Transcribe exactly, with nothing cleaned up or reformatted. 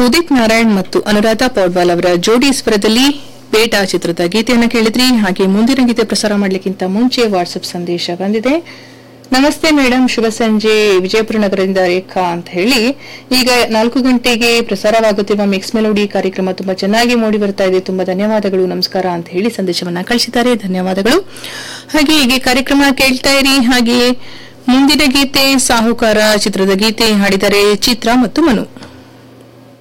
ಉದಿತ್ ನಾರಾಯಣ್ ಮತ್ತು ಅನುರಾಧ ಪೌಡ್ವಾಲ್ ಅವರ ಜೋಡಿ ಸ್ವರದಲ್ಲಿ ಬೇಟಾ ಚಿತ್ರದ ಗೀತೆಯನ್ನು ಕೇಳಿದ್ರಿ. ಹಾಗೆ ಮುಂದಿನ ಗೀತೆ ಪ್ರಸಾರ ಮಾಡಲಿಕ್ಕಿಂತ ಮುಂಚೆ ವಾಟ್ಸ್ಆಪ್ ಸಂದೇಶ ಬಂದಿದೆ. ನಮಸ್ತೆ ಮೇಡಮ್, ಶುಭ ಸಂಜೆ, ವಿಜಯಪುರ ನಗರದಿಂದ ರೇಖಾ ಅಂತ ಹೇಳಿ. ಈಗ ನಾಲ್ಕು ಗಂಟೆಗೆ ಪ್ರಸಾರವಾಗುತ್ತಿರುವ ಮಿಕ್ಸ್ ಮೆಲೋಡಿ ಕಾರ್ಯಕ್ರಮ ತುಂಬಾ ಚೆನ್ನಾಗಿ ಮೂಡಿ ಬರ್ತಾ ಇದೆ, ತುಂಬಾ ಧನ್ಯವಾದಗಳು, ನಮಸ್ಕಾರ ಅಂತ ಹೇಳಿ ಸಂದೇಶವನ್ನ ಕಳಿಸಿದ್ದಾರೆ. ಧನ್ಯವಾದಗಳು. ಹಾಗೆ ಹೀಗೆ ಕಾರ್ಯಕ್ರಮ ಕೇಳ್ತಾ ಇರಿ. ಹಾಗೆ ಮುಂದಿನ ಗೀತೆ ಸಾಹುಕಾರ ಚಿತ್ರದ ಗೀತೆ ಹಾಡಿದರೆ ಚಿತ್ರ ಮತ್ತು ಮನು.